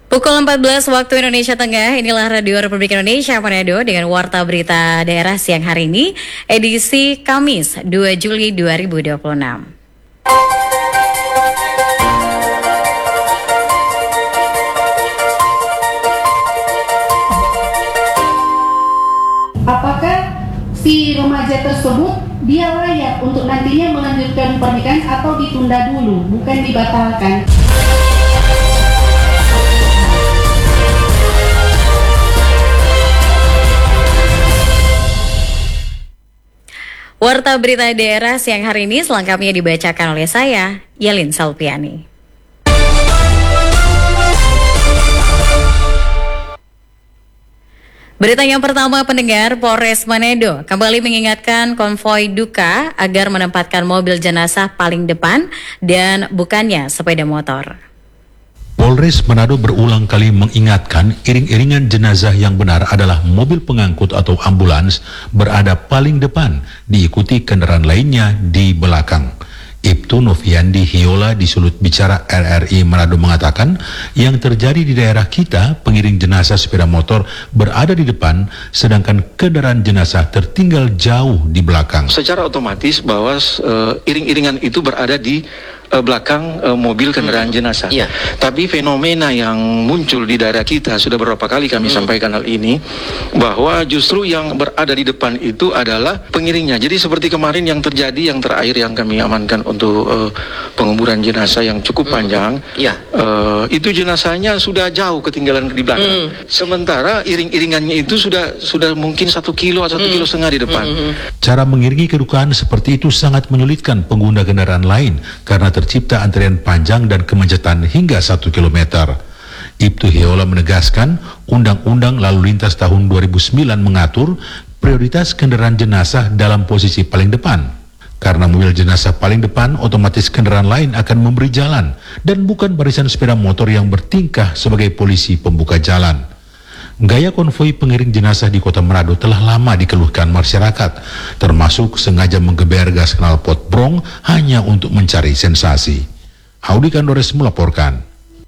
Pukul 14 waktu Indonesia Tengah, inilah Radio Republik Indonesia Manado dengan Warta Berita Daerah siang hari ini, edisi Kamis 2 Juli 2026. Apakah si remaja tersebut dia layak untuk nantinya melanjutkan pernikahan atau ditunda dulu, bukan dibatalkan? Warta Berita Daerah siang hari ini selengkapnya dibacakan oleh saya, Yelin Salpiani. Berita yang pertama, pendengar, Polres Manado kembali mengingatkan konvoi duka agar menempatkan mobil jenazah paling depan dan bukannya sepeda motor. Polres Manado berulang kali mengingatkan iring-iringan jenazah yang benar adalah mobil pengangkut atau ambulans berada paling depan, diikuti kendaraan lainnya di belakang. Ibtu Noviandi Hiola di Sulut Bicara RRI Manado mengatakan yang terjadi di daerah kita, pengiring jenazah sepeda motor berada di depan sedangkan kendaraan jenazah tertinggal jauh di belakang. Secara otomatis bahwa iring-iringan itu berada di belakang mobil kendaraan jenazah. Iya. Tapi fenomena yang muncul di daerah kita sudah beberapa kali kami sampaikan hal ini, bahwa justru yang berada di depan itu adalah pengiringnya. Jadi seperti kemarin yang terjadi, yang terakhir yang kami amankan untuk penguburan jenazah yang cukup panjang, Iya. itu jenazahnya sudah jauh ketinggalan di belakang. Sementara iring-iringannya itu sudah mungkin 1 kilo atau 1,5 kilo di depan. Cara mengiringi kedukaan seperti itu sangat menyulitkan pengguna kendaraan lain karena tercipta antrian panjang dan kemacetan hingga 1 kilometer. Ibtu Hiola menegaskan Undang-Undang Lalu Lintas tahun 2009 mengatur prioritas kendaraan jenazah dalam posisi paling depan. Karena mobil jenazah paling depan, otomatis kendaraan lain akan memberi jalan dan bukan barisan sepeda motor yang bertingkah sebagai polisi pembuka jalan. Gaya konvoi pengiring jenazah di Kota Manado telah lama dikeluhkan masyarakat, termasuk sengaja menggeber gas knalpot brong hanya untuk mencari sensasi. Audi Kandores melaporkan.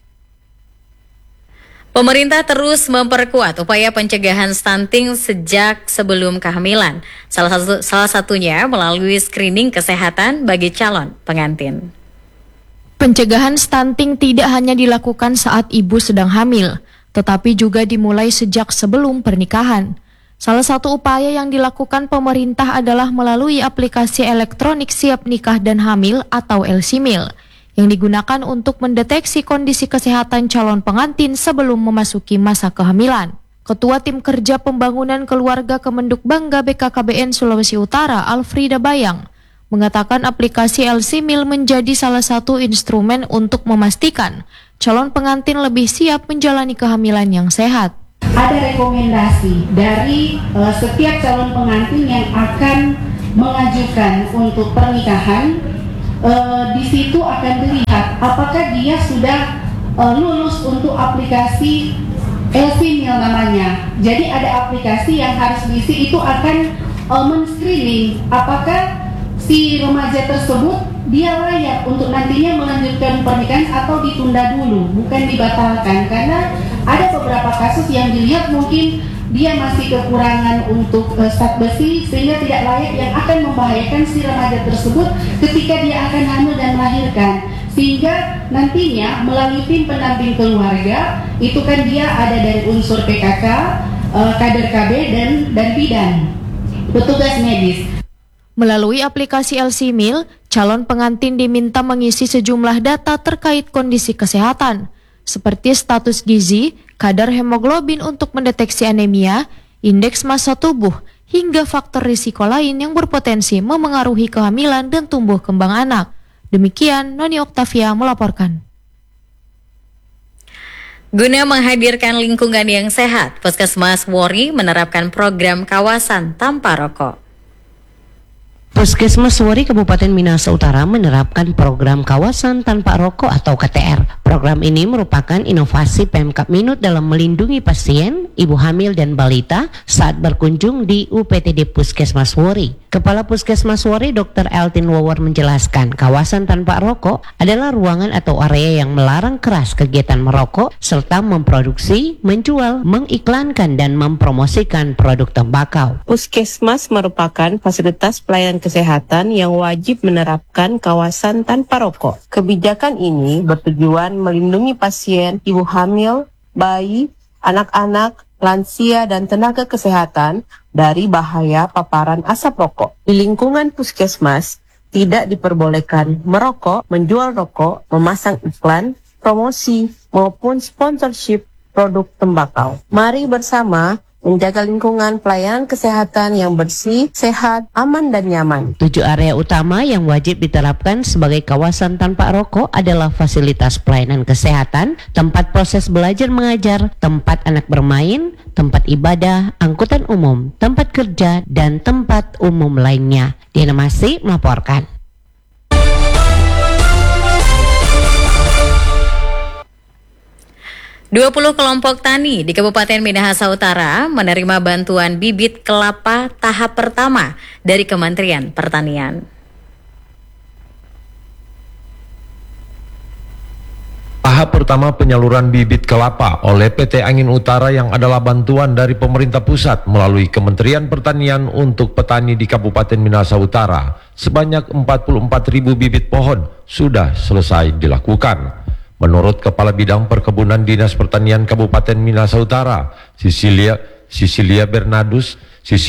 Pemerintah terus memperkuat upaya pencegahan stunting sejak sebelum kehamilan. Salah satunya melalui screening kesehatan bagi calon pengantin. Pencegahan stunting tidak hanya dilakukan saat ibu sedang hamil, tetapi juga dimulai sejak sebelum pernikahan. Salah satu upaya yang dilakukan pemerintah adalah melalui aplikasi elektronik siap nikah dan hamil atau LSIMIL, yang digunakan untuk mendeteksi kondisi kesehatan calon pengantin sebelum memasuki masa kehamilan. Ketua Tim Kerja Pembangunan Keluarga Kemenduk Bangga BKKBN Sulawesi Utara, Alfrida Bayang, mengatakan aplikasi LSIMIL menjadi salah satu instrumen untuk memastikan calon pengantin lebih siap menjalani kehamilan yang sehat. Ada rekomendasi dari setiap calon pengantin yang akan mengajukan untuk pernikahan. Di situ akan dilihat apakah dia sudah lulus untuk aplikasi LSIMIL namanya. Jadi ada aplikasi yang harus diisi, itu akan men-screening apakah si remaja tersebut dia layak untuk nantinya melanjutkan pernikahan atau ditunda dulu, bukan dibatalkan. Karena ada beberapa kasus yang dilihat mungkin dia masih kekurangan untuk zat besi sehingga tidak layak, yang akan membahayakan si remaja tersebut ketika dia akan hamil dan melahirkan. Sehingga nantinya melalui tim pendamping keluarga itu kan dia ada dari unsur PKK, kader KB dan bidan, petugas medis. Melalui aplikasi LSIMIL, calon pengantin diminta mengisi sejumlah data terkait kondisi kesehatan, seperti status gizi, kadar hemoglobin untuk mendeteksi anemia, indeks massa tubuh, hingga faktor risiko lain yang berpotensi memengaruhi kehamilan dan tumbuh kembang anak. Demikian, Noni Oktavia melaporkan. Guna menghadirkan lingkungan yang sehat, Puskesmas Wori menerapkan program kawasan tanpa rokok. Puskesmas Wori Kabupaten Minahasa Utara menerapkan program kawasan tanpa rokok atau KTR. Program ini merupakan inovasi Pemkab Minut dalam melindungi pasien, ibu hamil dan balita saat berkunjung di UPTD Puskesmas Wori. Kepala Puskesmas Wari Dr. Eltin Wawar menjelaskan, kawasan tanpa rokok adalah ruangan atau area yang melarang keras kegiatan merokok serta memproduksi, menjual, mengiklankan dan mempromosikan produk tembakau. Puskesmas merupakan fasilitas pelayanan kesehatan yang wajib menerapkan kawasan tanpa rokok. Kebijakan ini bertujuan melindungi pasien, ibu hamil, bayi, anak-anak, lansia, dan tenaga kesehatan dari bahaya paparan asap rokok. Di lingkungan puskesmas, tidak diperbolehkan merokok, menjual rokok, memasang iklan, promosi, maupun sponsorship produk tembakau. Mari bersama menjaga lingkungan pelayanan kesehatan yang bersih, sehat, aman, dan nyaman. 7 area utama yang wajib diterapkan sebagai kawasan tanpa rokok adalah fasilitas pelayanan kesehatan, tempat proses belajar mengajar, tempat anak bermain, tempat ibadah, angkutan umum, tempat kerja, dan tempat umum lainnya. Diana Masih melaporkan. ...20 kelompok tani di Kabupaten Minahasa Utara menerima bantuan bibit kelapa tahap pertama dari Kementerian Pertanian. Tahap pertama penyaluran bibit kelapa oleh PT Angin Utara yang adalah bantuan dari pemerintah pusat melalui Kementerian Pertanian untuk petani di Kabupaten Minahasa Utara. Sebanyak 44.000 bibit pohon sudah selesai dilakukan. Menurut Kepala Bidang Perkebunan Dinas Pertanian Kabupaten Minahasa Utara, Cecilia Bernadus,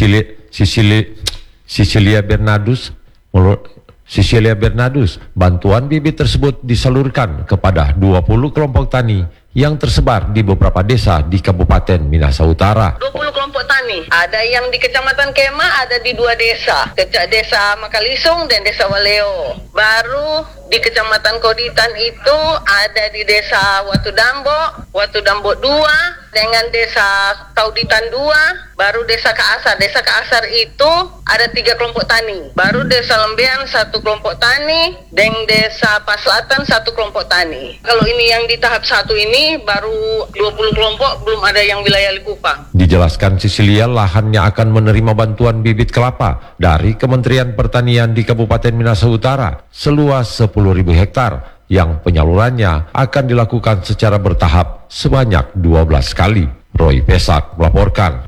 bantuan bibit tersebut disalurkan kepada 20 kelompok tani yang tersebar di beberapa desa di Kabupaten Minahasa Utara. 20 kelompok tani, ada yang di Kecamatan Kema, ada di 2 desa, Desa Makalisung dan Desa Waleo. Baru di Kecamatan Koditan itu ada di Desa Watu Dambo 2 dengan Desa Kauditan 2, baru Desa Kaasar. Desa Kaasar itu ada 3 kelompok tani. Baru Desa Lembean 1 kelompok tani, dan Desa Paselatan 1 kelompok tani. Kalau ini yang di tahap 1 ini baru 20 kelompok, belum ada yang wilayah Likupang. Dijelaskan Cecilia, lahannya akan menerima bantuan bibit kelapa dari Kementerian Pertanian di Kabupaten Minahasa Utara seluas 10.000 hektar yang penyalurannya akan dilakukan secara bertahap sebanyak 12 kali. Roy Pesak melaporkan.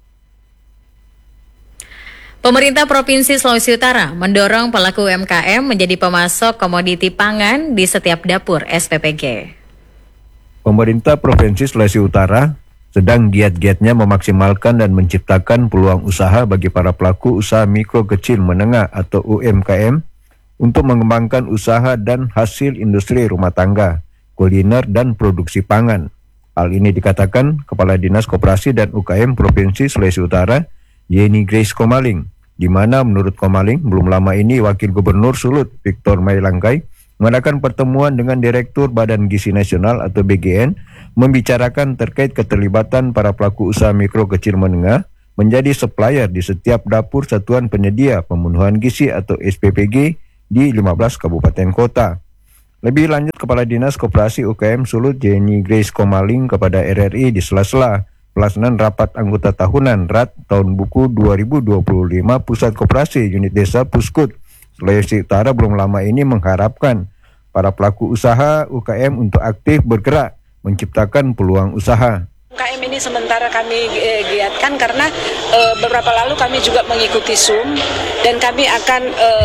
Pemerintah Provinsi Sulawesi Utara mendorong pelaku UMKM menjadi pemasok komoditi pangan di setiap dapur SPPG. Pemerintah Provinsi Sulawesi Utara sedang giat-giatnya memaksimalkan dan menciptakan peluang usaha bagi para pelaku usaha mikro kecil menengah atau UMKM untuk mengembangkan usaha dan hasil industri rumah tangga, kuliner, dan produksi pangan. Hal ini dikatakan Kepala Dinas Koperasi dan UKM Provinsi Sulawesi Utara, Yeni Grace Komaling, di mana menurut Komaling belum lama ini Wakil Gubernur Sulut Victor Mailangkai mengadakan pertemuan dengan Direktur Badan Gizi Nasional atau BGN membicarakan terkait keterlibatan para pelaku usaha mikro kecil menengah menjadi supplier di setiap dapur satuan penyedia pemenuhan gizi atau SPPG di 15 kabupaten kota. Lebih lanjut, Kepala Dinas Koperasi UKM Sulut Jenny Grace Komaling kepada RRI di sela-sela pelaksanaan rapat anggota tahunan RAT tahun buku 2025 Pusat Koperasi Unit Desa Puskut Sulawesi Utara belum lama ini mengharapkan para pelaku usaha UKM untuk aktif bergerak menciptakan peluang usaha. UKM ini sementara kami giatkan karena beberapa lalu kami juga mengikuti Zoom dan kami akan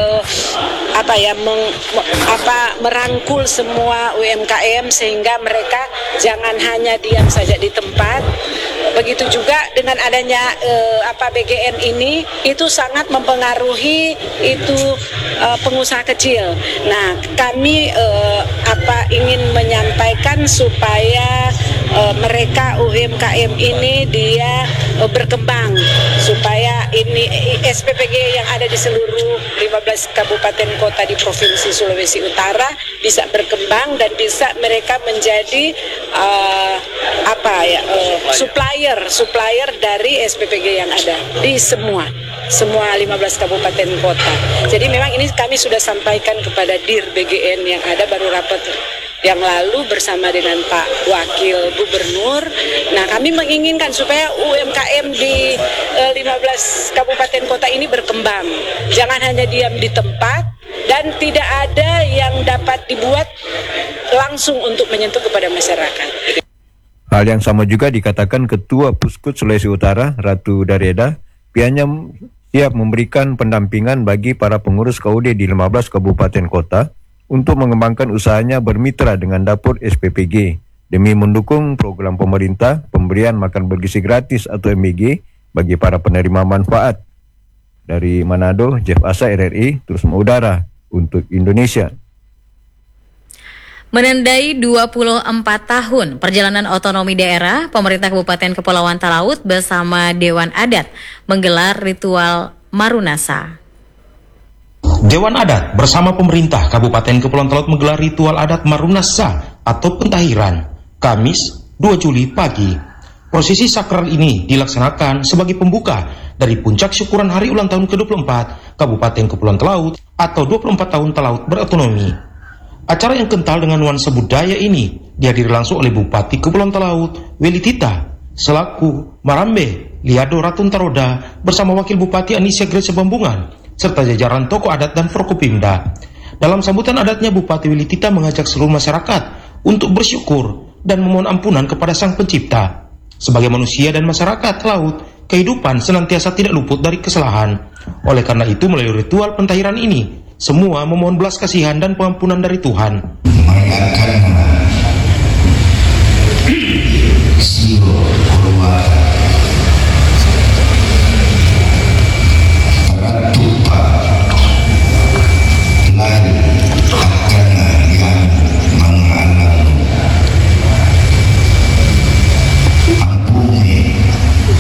merangkul semua UMKM sehingga mereka jangan hanya diam saja di tempat. Begitu juga dengan adanya BGN ini itu sangat mempengaruhi itu pengusaha kecil. Nah, kami ingin menyampaikan supaya mereka UMKM ini dia berkembang supaya ini SPPG yang ada di seluruh 15 kabupaten kota di Provinsi Sulawesi Utara bisa berkembang dan bisa mereka menjadi supplier dari SPPG yang ada di semua 15 kabupaten kota. Jadi memang ini kami sudah sampaikan kepada Dir BGN yang ada baru rapat yang lalu bersama dengan Pak Wakil Gubernur. Nah, kami menginginkan supaya UMKM di 15 kabupaten kota ini berkembang. Jangan hanya diam di tempat dan tidak ada yang dapat dibuat langsung untuk menyentuh kepada masyarakat. Hal yang sama juga dikatakan Ketua Puskut Sulawesi Utara, Ratu Dareda. Pihaknya siap memberikan pendampingan bagi para pengurus KUD di 15 kabupaten kota untuk mengembangkan usahanya bermitra dengan dapur SPPG demi mendukung program pemerintah pemberian makan bergizi gratis atau MBG bagi para penerima manfaat. Dari Manado, Jeff Asa RRI terus mengudara untuk Indonesia. Menandai 24 tahun perjalanan otonomi daerah, pemerintah Kabupaten Kepulauan Talaut bersama Dewan Adat menggelar ritual Marunasa. Dewan Adat bersama pemerintah Kabupaten Kepulauan Talaut menggelar ritual adat Marunasa atau pentahiran, Kamis 2 Juli pagi. Prosesi sakral ini dilaksanakan sebagai pembuka dari puncak syukuran hari ulang tahun ke-24 Kabupaten Kepulauan Talaut atau 24 tahun Talaut berotonomi. Acara yang kental dengan nuansa budaya ini dihadiri langsung oleh Bupati Kepulauan Talaut, Weli Tita, selaku Marambe, Liado Ratun Taroda, bersama Wakil Bupati Anisia Gresa Bambungan, serta jajaran tokoh adat dan Forkopimda. Dalam sambutan adatnya, Bupati Weli Tita mengajak seluruh masyarakat untuk bersyukur dan memohon ampunan kepada Sang Pencipta. Sebagai manusia dan masyarakat laut, kehidupan senantiasa tidak luput dari kesalahan. Oleh karena itu, melalui ritual pentahiran ini, semua memohon belas kasihan dan pengampunan dari Tuhan. Mereka akan